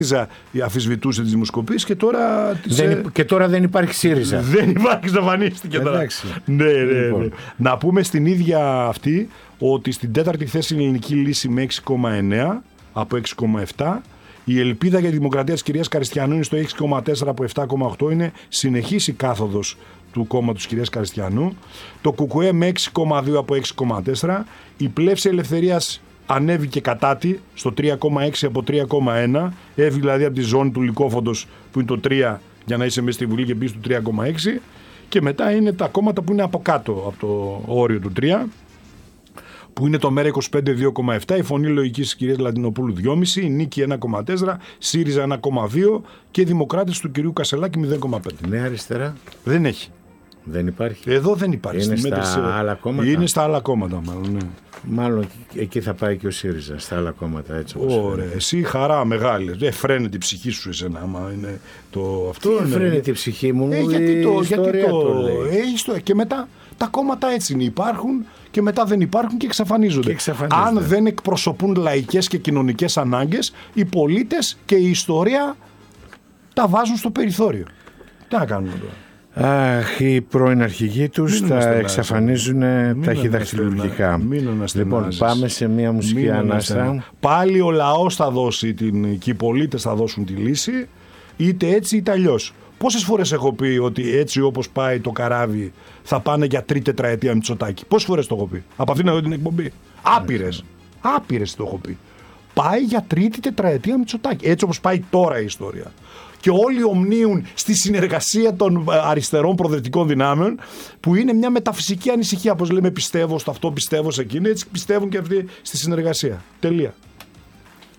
αφισβητούσε τις δημοσκοπήσεις και τώρα. Και τώρα δεν υπάρχει ΣΥΡΙΖΑ. Δεν υπάρχει, εξαφανίστηκε τώρα. Ναι. Να πούμε στην ίδια αυτή ότι στην τέταρτη θέση η Ελληνική Λύση με 6,9 από 6,7. Η ελπίδα για τη δημοκρατία της κυρίας Καριστιανού είναι στο 6,4 από 7,8. Είναι συνεχής η κάθοδος του κόμματος κυρίας Καριστιανού. Το ΚΚΕ με 6,2 από 6,4. Η Πλεύση Ελευθερίας ανέβηκε κατά τη στο 3,6 από 3,1. Έβγαινε δηλαδή από τη ζώνη του Λυκόφοντος που είναι το 3 για να είσαι μέσα στη Βουλή και μπει στο 3,6. Και μετά είναι τα κόμματα που είναι από κάτω από το όριο του 3. Που είναι το ΜΕΡΑ25 2,7, η Φωνή Λογικής της κυρίας Λατινοπούλου 2,5, η Νίκη 1,4, ΣΥΡΙΖΑ 1,2 και οι Δημοκράτες του κυρίου Κασελάκη 0,5. Νέα Αριστερά. Δεν έχει. Δεν υπάρχει. Εδώ δεν υπάρχει. Είναι στα άλλα κόμματα. Είναι στα άλλα κόμματα μάλλον, ναι. Μάλλον εκεί θα πάει και ο ΣΥΡΙΖΑ, στα άλλα κόμματα, έτσι όπως ωραία. Εσύ χαρά μεγάλη. Φρένεται η ψυχή σου εσένα, άμα είναι το αυτό. Φρένεται η ψυχή μου, γιατί το λέει. Και μετά τα κόμματα έτσι είναι, υπάρχουν και μετά δεν υπάρχουν και εξαφανίζονται. Αν δεν εκπροσωπούν λαϊκές και κοινωνικές ανάγκες, οι πολίτες και η ιστορία τα βάζουν στο περιθώριο. Τι να κάνουμε τώρα. Αχ, οι πρώην αρχηγοί τους τα εξαφανίζουν ταχυδαχτυλουργικά. Λοιπόν, πάμε σε μια μουσική ανάσα. Πάλι ο λαός θα δώσει και οι πολίτες θα δώσουν τη λύση, είτε έτσι είτε αλλιώς. Πόσες φορές έχω πει ότι έτσι όπως πάει το καράβι θα πάνε για 3 τετραετία Μητσοτάκη. Πόσες φορές το έχω πει από αυτήν εδώ την εκπομπή. Άπειρες το έχω πει. Πάει για 3η τετραετία Μητσοτάκη. Έτσι όπως πάει τώρα η ιστορία. Και όλοι ομνίουν στη συνεργασία των αριστερών προοδευτικών δυνάμεων, που είναι μια μεταφυσική ανησυχία. Όπως λέμε, πιστεύω σε αυτό, πιστεύω σε εκείνο, έτσι πιστεύουν και αυτοί στη συνεργασία. Τελεία.